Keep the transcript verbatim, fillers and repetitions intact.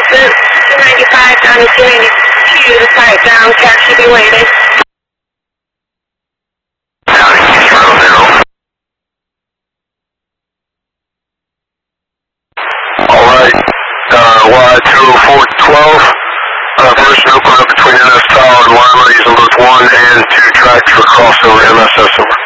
The two ninety-five down to two ninety-two, the site down, cat should be waiting. Alright, uh, Y two oh four twelve, uh, first open up between N S Tower and Lima using both one and two tracks for crossover M S S over.